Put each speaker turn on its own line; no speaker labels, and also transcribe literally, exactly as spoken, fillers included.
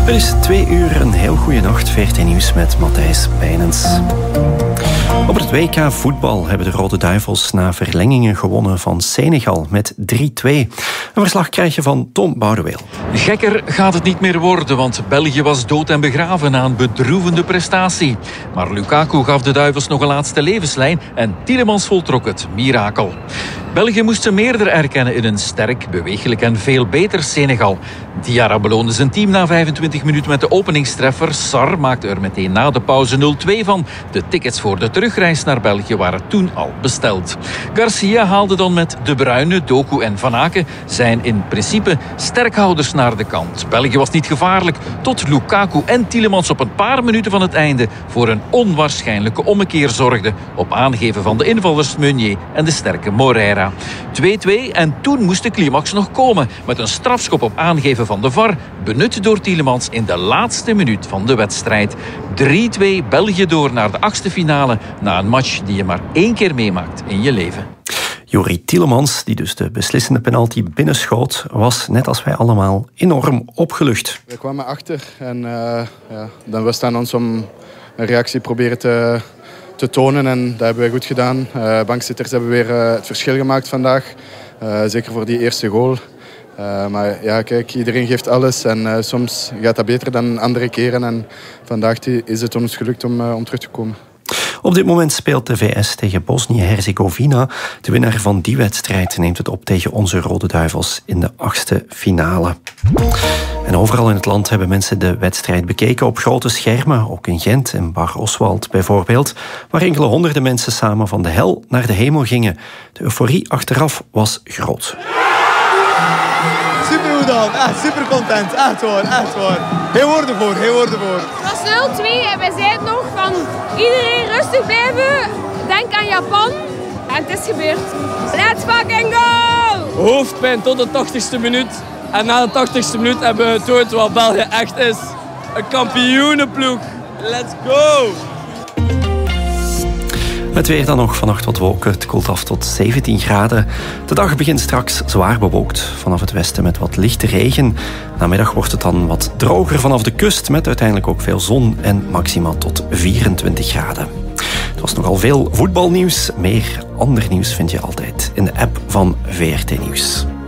Het is twee uur, een heel goede nacht. V R T Nieuws met Matthijs Bijnens. Op het W K voetbal hebben de Rode Duivels na verlengingen gewonnen van Senegal met drie twee. Een verslag krijg je van Tom Boudeweel.
Gekker gaat het niet meer worden, want België was dood en begraven na een bedroevende prestatie. Maar Lukaku gaf de Duivels nog een laatste levenslijn en Tielemans voltrok het mirakel. België moest ze meerder erkennen in een sterk, bewegelijk en veel beter Senegal. Diarra beloonde zijn team na vijfentwintig minuten met de openingstreffer. Sarr maakte er meteen na de pauze nul twee van. De tickets voor de terugreis naar België waren toen al besteld. Garcia haalde dan met De Bruyne, Doku en Van Aken zijn in principe sterkhouders naar de kant. België was niet gevaarlijk tot Lukaku en Tielemans op een paar minuten van het einde voor een onwaarschijnlijke ommekeer zorgden op aangeven van de invallers Meunier en de sterke Moreira. twee twee en toen moest de climax nog komen met een strafschop op aangeven van de V A R, benut door Tielemans in de laatste minuut van de wedstrijd. drie twee België door naar de achtste finale na een match die je maar één keer meemaakt in je leven.
Jori Tielemans, die dus de beslissende penalty binnenschoot, was net als wij allemaal enorm opgelucht.
We kwamen achter en uh, ja, dan was het aan ons om een reactie proberen te, te tonen en dat hebben we goed gedaan. Uh, bankzitters hebben weer uh, het verschil gemaakt vandaag, uh, zeker voor die eerste goal. Uh, maar ja, kijk, iedereen geeft alles en uh, soms gaat dat beter dan andere keren. En vandaag is het ons gelukt om, uh, om terug te komen.
Op dit moment speelt de V S tegen Bosnië-Herzegovina. De winnaar van die wedstrijd neemt het op tegen onze Rode Duivels in de achtste finale. En overal in het land hebben mensen de wedstrijd bekeken op grote schermen. Ook in Gent en Bar Oswald bijvoorbeeld, waar enkele honderden mensen samen van de hel naar de hemel gingen. De euforie achteraf was groot.
Super goed dan, echt super content, echt hoor, echt hoor. Geen woorden voor, geen woorden voor.
Het was nul twee en wij zeiden nog van iedereen rustig blijven, denk aan Japan. En het is gebeurd. Let's fucking go!
Hoofdpijn tot de tachtigste minuut. En na de tachtigste minuut hebben we getoond wat België echt is. Een kampioenenploeg. Let's go!
Het weer dan nog, vannacht wat wolken. Het koelt af tot zeventien graden. De dag begint straks zwaar bewolkt. Vanaf het westen met wat lichte regen. Namiddag wordt het dan wat droger vanaf de kust. Met uiteindelijk ook veel zon en maximaal tot vierentwintig graden. Het was nogal veel voetbalnieuws. Meer ander nieuws vind je altijd in de app van V R T Nieuws.